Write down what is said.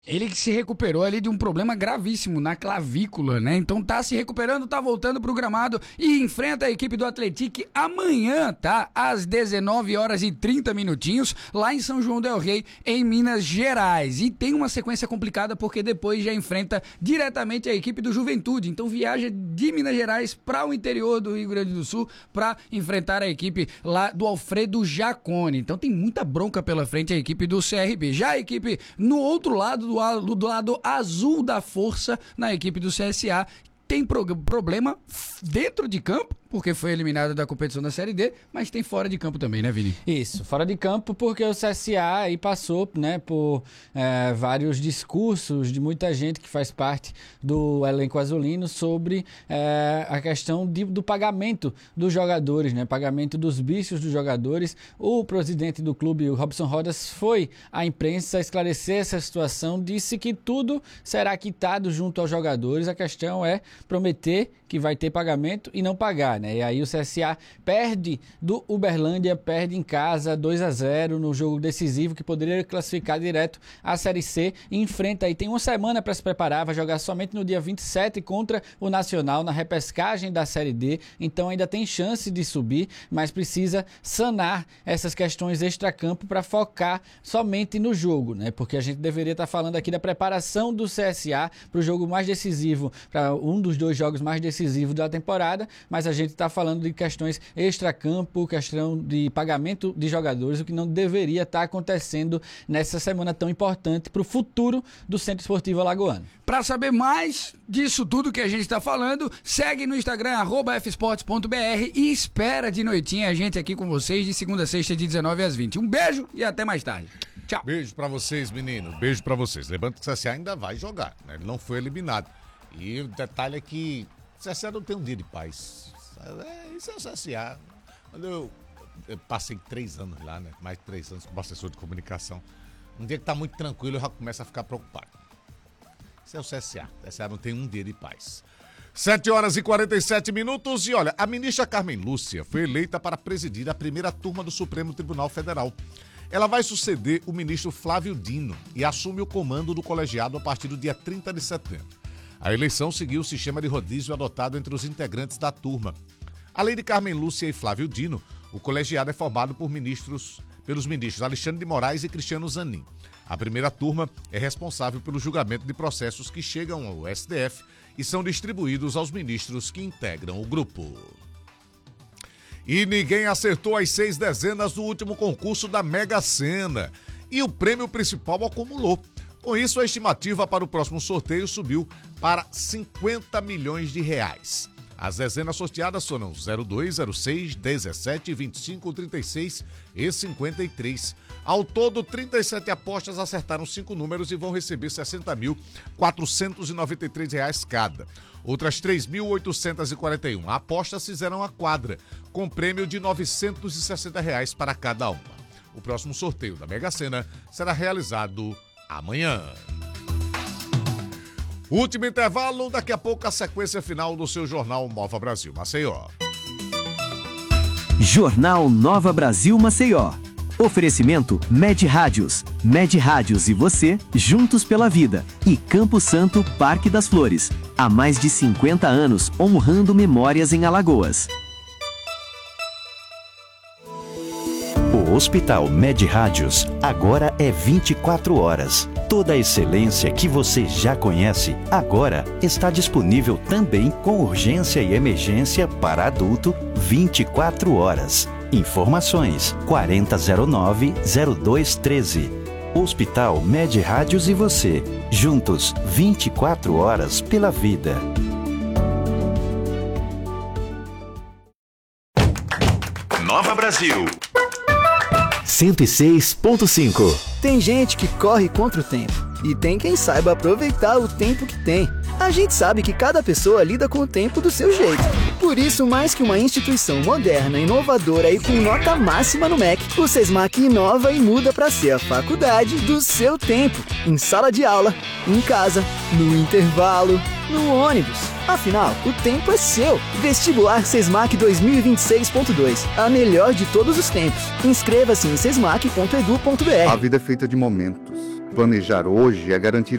Ele que se recuperou ali de um problema gravíssimo na clavícula, né? Então tá se recuperando, tá voltando pro gramado e enfrenta a equipe do Atlético amanhã, tá? Às 19h30, lá em São João del Rei, em Minas Gerais. E tem uma sequência complicada porque depois já enfrenta diretamente a equipe do Juventude. Então viaja de Minas Gerais para o interior do Rio Grande do Sul para enfrentar a equipe lá do Alfredo Jaconi. Então tem muita bronca pela frente a equipe do CRB. Já a equipe no outro lado, do lado azul da força, na equipe do CSA, tem problema dentro de campo, porque foi eliminado da competição da Série D, mas tem fora de campo também, né, Vini? Isso, fora de campo porque o CSA aí passou, né, por vários discursos de muita gente que faz parte do elenco azulino sobre a questão do pagamento dos jogadores, né, pagamento dos bichos dos jogadores. O presidente do clube, o Robson Rodas, foi à imprensa esclarecer essa situação, disse que tudo será quitado junto aos jogadores, a questão é prometer que vai ter pagamento e não pagar, né? E aí o CSA perde do Uberlândia, perde em casa 2-0 no jogo decisivo que poderia classificar direto à Série C e enfrenta aí, tem uma semana para se preparar, vai jogar somente no dia 27 contra o Nacional na repescagem da Série D, então ainda tem chance de subir, mas precisa sanar essas questões extracampo para focar somente no jogo, né? Porque a gente deveria estar falando aqui da preparação do CSA para o jogo mais decisivo, para um dos dois jogos mais decisivos da temporada, mas a gente está falando de questões extracampo, questão de pagamento de jogadores, o que não deveria estar acontecendo nessa semana tão importante para o futuro do Centro Esportivo Alagoano. Para saber mais disso tudo que a gente está falando, segue no Instagram, @fsports.br e espera de noitinha a gente aqui com vocês de segunda a sexta de 19 às 20. Um beijo e até mais tarde. Tchau. Beijo pra vocês, menino. Beijo pra vocês. Lembrando que o CSA ainda vai jogar, né? Ele não foi eliminado. E o detalhe é que o CSA não tem um dia de paz. Isso é o CSA. Quando eu passei 3 anos lá, né? Mais de 3 anos como assessor de comunicação. Um dia que tá muito tranquilo, eu já começo a ficar preocupado. Isso é o CSA. O CSA não tem um dia de paz. 7h47. E olha, a ministra Carmen Lúcia foi eleita para presidir a primeira turma do Supremo Tribunal Federal. Ela vai suceder o ministro Flávio Dino e assume o comando do colegiado a partir do dia 30 de setembro. A eleição seguiu o sistema de rodízio adotado entre os integrantes da turma. Além de Carmen Lúcia e Flávio Dino, o colegiado é formado pelos ministros Alexandre de Moraes e Cristiano Zanin. A primeira turma é responsável pelo julgamento de processos que chegam ao STF e são distribuídos aos ministros que integram o grupo. E ninguém acertou as 6 dezenas do último concurso da Mega Sena. E o prêmio principal acumulou. Com isso, a estimativa para o próximo sorteio subiu para 50 milhões de reais. As dezenas sorteadas foram 02, 06, 17, 25, 36 e 53. Ao todo, 37 apostas acertaram 5 números e vão receber R$ 60.493 cada. Outras 3.841 apostas fizeram a quadra, com prêmio de R$ 960 para cada uma. O próximo sorteio da Mega Sena será realizado amanhã. Último intervalo, daqui a pouco a sequência final do seu Jornal Nova Brasil Maceió. Jornal Nova Brasil Maceió. Oferecimento Med Rádios. Med Rádios e você, juntos pela vida. E Campo Santo, Parque das Flores. Há mais de 50 anos, honrando memórias em Alagoas. O Hospital Med Rádios agora é 24 horas. Toda a excelência que você já conhece, agora está disponível também com urgência e emergência para adulto 24 horas. Informações 4009-0213. Hospital Med Rádios e você, juntos 24 horas pela vida. Nova Brasil 106.5. Tem gente que corre contra o tempo e tem quem saiba aproveitar o tempo que tem. A gente sabe que cada pessoa lida com o tempo do seu jeito. Por isso, mais que uma instituição moderna, inovadora e com nota máxima no MEC, o Sesmac inova e muda para ser a faculdade do seu tempo. Em sala de aula, em casa, no intervalo, no ônibus. Afinal, o tempo é seu. Vestibular Sesmac 2026.2. A melhor de todos os tempos. Inscreva-se em sesmac.edu.br. A vida é feita de momentos. Planejar hoje é garantir